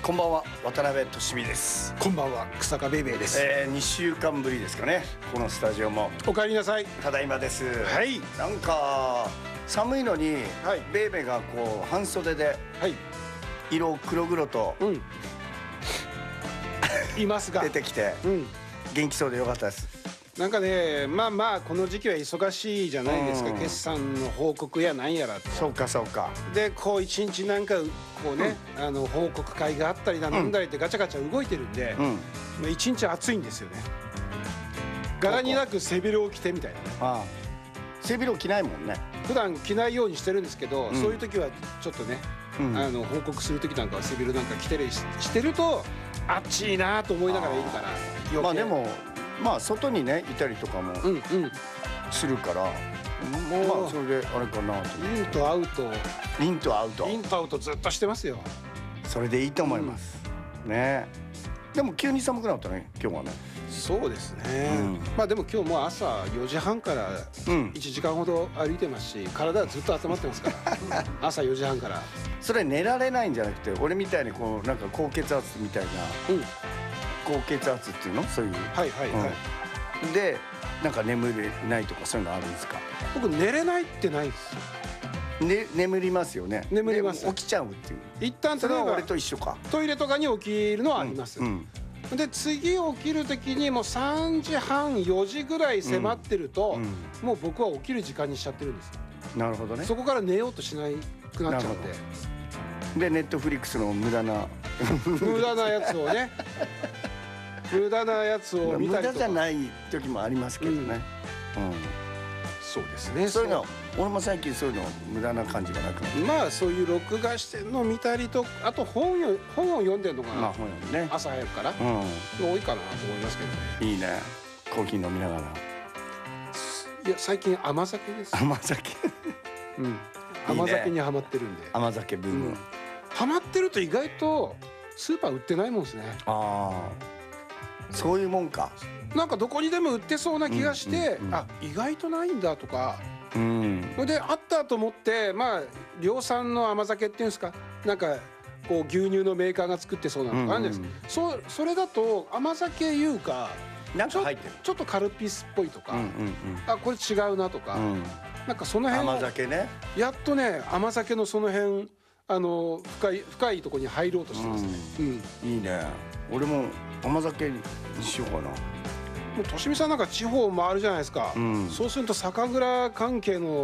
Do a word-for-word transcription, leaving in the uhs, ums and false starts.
こんばんは、渡辺俊美です。 こんばんは、草加ベイベーです。 えー、にしゅうかんぶりですかね、このスタジオも。 お帰りなさい。 ただいまです。 はい。 なんか寒いのに、はい、ベイベーがこう半袖で、はい、色を黒々と、うん、 いますが出てきて、うん、元気そうでよかったです。 なんかね、まあまあこの時期は忙しいじゃないですか、うん、決算の報告やなんやらと。 そうかそうか。 でこう一日なんかこうね、うん、あの報告会があったりだなんだりってガチャガチャ動いてるんで、うん、まあ一日暑いんですよね。柄になく背広を着てみたいなね。 ああ、背広着ないもんね。 普段着ないようにしてるんですけど、うん、そういう時はちょっとね、うん、あの報告する時なんかは背広なんか着てるしてると暑いなと思いながらいるから余計。 まあでもまあ外にねいたりとかもするから、もうまあそれであれかなと。 インとアウトインとアウトインとアウトずっとしてますよ。 それでいいと思います、うん、ね。でも急に寒くなったね今日はね。 そうですね、うん、まあでも今日も朝よじはんからいちじかんほど歩いてますし、体はずっと温まってますから朝よじはんから。 それ寝られないんじゃなくて、俺みたいにこうなんか高血圧みたいな、うん、高血圧っていうの、そういう、はいはいはい、うん、でなんか眠れないとかそういうのあるんですか？ 僕寝れないってないですよ。 ね、眠りますよね。 眠ります。 起きちゃうっていう。 一旦それは俺と一緒か。 トイレとかに起きるのはあります、うんうん、で次起きる時にもうさんじはんよじぐらい迫ってると、うんうん、もう僕は起きる時間にしちゃってるんですよ。 なるほどね。 そこから寝ようとしなくなっちゃうんで。 でネットフリックスの無駄な無駄なやつをね無駄なやつを見たりとか。無駄じゃない時もありますけどね、うんうん、 そうですね。 そういうの俺も最近そういうの無駄な感じがなくなって、 まあそういう録画してるのを見たりと、あと本よ本を読んでるのが、まあ本読むね、朝早くから、うん、多いかなと思いますけどね。 いいね、コーヒー飲みながら。 いや最近甘酒です。 甘酒うん甘酒にハマってるんで。 甘酒ブーム、うん、 ハマってると意外とスーパー売ってないもんですね。 ああ、そういうもんか。 なんかどこにでも売ってそうな気がして、うんうんうん、あ意外とないんだとか、うん、であったと思って、まあ量産の甘酒っていうんですか、なんかこう牛乳のメーカーが作ってそうなのがあるんです、うんうん、そ, それだと甘酒いうかなんか入ってる、 ちょっとカルピスっぽいとか、うんうんうん、あこれ違うなとか、うん、なんかその辺甘酒ね、やっとね甘酒のその辺あの深い深いところに入ろうとしてますね、うんうん、いいね。俺も甘酒にしようかな。 もう俊美さんなんか地方回るじゃないですか、うん、そうすると酒蔵関係の